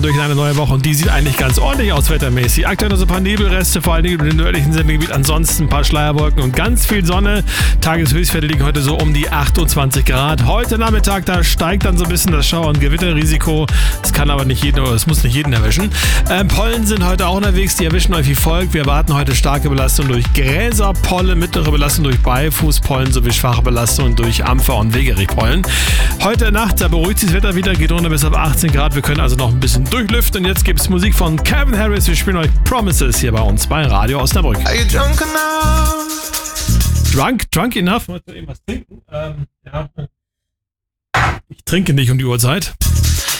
Durch eine neue Woche und die sieht eigentlich ganz ordentlich aus wettermäßig. Aktuell noch so ein paar Nebelreste, vor allen Dingen im nördlichen Sendegebiet. Ansonsten ein paar Schleierwolken und ganz viel Sonne. Tageshöchstwerte liegen heute so um die 28 Grad. Heute Nachmittag, da steigt dann so ein bisschen das Schauer- und Gewitterrisiko. Das kann aber nicht jeden, oder es muss nicht jeden erwischen. Pollen sind heute auch unterwegs, die erwischen euch wie folgt. Wir erwarten heute starke Belastung durch Gräserpollen, mittlere Belastung durch Beifußpollen sowie schwache Belastung durch Ampfer- und Wegerich-Pollen. Heute Nacht, da beruhigt sich das Wetter wieder, geht runter bis auf 18 Grad. Wir können also noch ein bisschen durchlüften. Und jetzt gibt es Musik von Calvin Harris. Wir spielen euch Promises hier bei uns bei Radio Osnabrück. Are you drunk enough? Drunk enough? Wolltest du irgendwas trinken? Ja. Ich trinke nicht um die Uhrzeit.